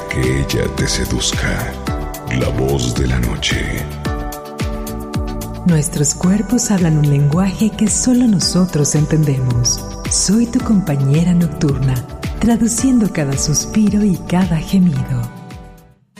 que ella te seduzca. La voz de la noche. Nuestros cuerpos hablan un lenguaje que solo nosotros entendemos. Soy tu compañera nocturna, traduciendo cada suspiro y cada gemido.